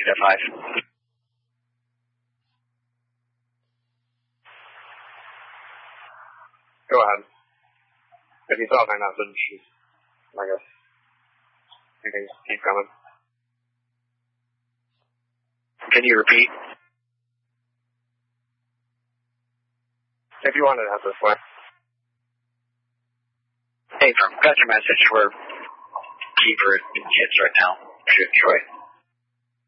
5. Go ahead. If you thought I not didn't shoot, I guess you can just keep coming. Can you repeat? If you wanted to have this way. Hey, got your message. We're keeper in hits right now. Shoot, Troy.